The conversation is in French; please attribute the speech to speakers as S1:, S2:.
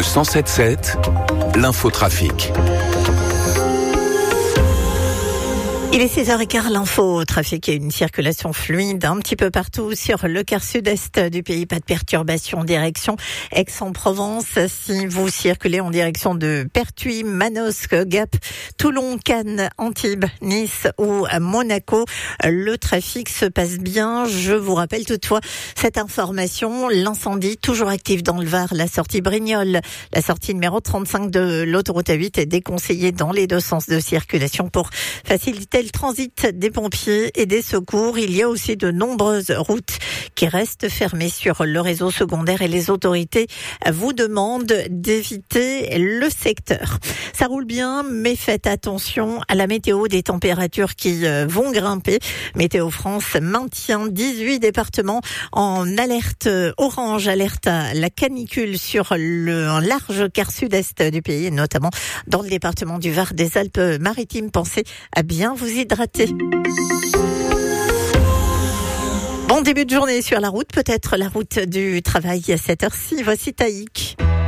S1: 107.7, l'infotrafic.
S2: Il est 16h15, l'info trafic et une circulation fluide un petit peu partout sur le quart sud-est du pays. Pas de perturbation direction Aix-en-Provence. Si vous circulez en direction de Pertuis, Manosque, Gap, Toulon, Cannes, Antibes, Nice ou Monaco, le trafic se passe bien. Je vous rappelle toutefois cette information. L'incendie toujours actif dans le Var, la sortie Brignoles, la sortie numéro 35 de l'autoroute A8 est déconseillée dans les deux sens de circulation pour faciliter le transit des pompiers et des secours. Il y a aussi de nombreuses routes qui restent fermées sur le réseau secondaire et les autorités vous demandent d'éviter le secteur. Ça roule bien, mais faites attention à la météo, des températures qui vont grimper. Météo France maintient 18 départements en alerte orange, alerte à la canicule sur un large quart sud-est du pays, notamment dans le département du Var, des Alpes-Maritimes. Pensez à bien vous hydrater. Bon début de journée sur la route, peut-être la route du travail à cette heure-ci. Voici Taïk.